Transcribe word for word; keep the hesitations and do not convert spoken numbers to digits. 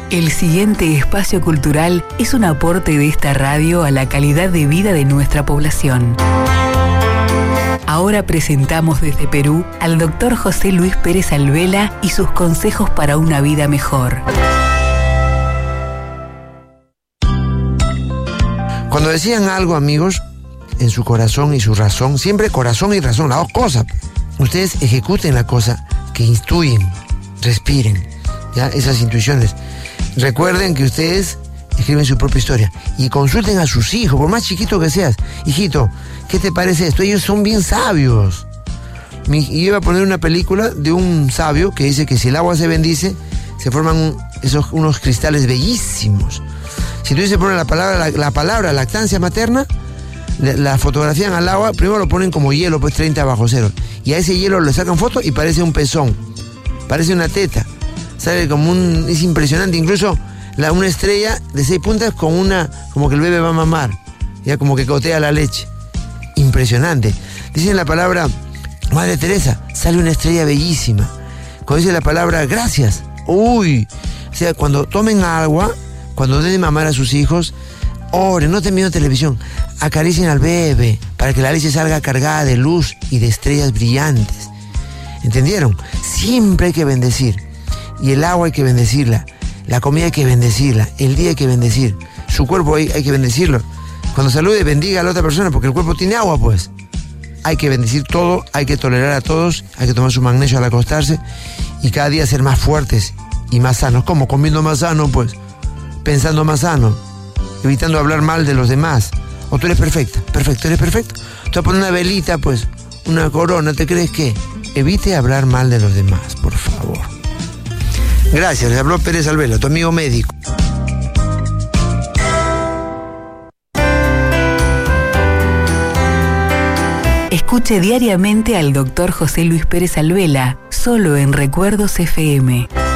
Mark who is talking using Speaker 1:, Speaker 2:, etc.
Speaker 1: El siguiente espacio cultural es un aporte de esta radio a la calidad de vida de nuestra población. Ahora presentamos desde Perú al doctor José Luis Pérez Alvela y sus consejos para una vida mejor.
Speaker 2: Cuando decían algo, amigos, en su corazón y su razón, siempre corazón y razón, las dos cosas, ustedes ejecuten la cosa que intuyen, respiren, ¿ya? Esas intuiciones. Recuerden que ustedes escriben su propia historia y consulten a sus hijos, por más chiquito que seas. Hijito, ¿qué te parece esto? Ellos son bien sabios. Mi, yo iba a poner una película de un sabio que dice que si el agua se bendice, se forman un, esos, unos cristales bellísimos. Si tú dices poner la palabra, la, la palabra lactancia materna, la, la fotografían al agua, primero lo ponen como hielo, pues treinta bajo cero. Y a ese hielo le sacan foto y parece un pezón, parece una teta. Sale como un... es impresionante, incluso la, una estrella de seis puntas con una... como que el bebé va a mamar, ya como que gotea la leche. Impresionante. Dicen la palabra Madre Teresa, sale una estrella bellísima. Cuando dice la palabra gracias, uy, o sea, cuando tomen agua, cuando den de mamar a sus hijos, oren, no estén viendo televisión, acaricien al bebé para que la leche salga cargada de luz y de estrellas brillantes. ¿Entendieron? Siempre hay que bendecir. Y el agua hay que bendecirla, la comida hay que bendecirla, el día hay que bendecir, su cuerpo hay, hay que bendecirlo. Cuando salude, bendiga a la otra persona, porque el cuerpo tiene agua, pues. Hay que bendecir todo, hay que tolerar a todos, hay que tomar su magnesio al acostarse y cada día ser más fuertes y más sanos. ¿Cómo? Comiendo más sano, pues. Pensando más sano, evitando hablar mal de los demás. O tú eres perfecta, perfecto, eres perfecto. Tú vas a poner una velita, pues, una corona, ¿te crees qué? Evite hablar mal de los demás, por favor. Gracias, les habló Pérez Alvela, tu amigo médico.
Speaker 1: Escuche diariamente al doctor José Luis Pérez Alvela, solo en Recuerdos F M.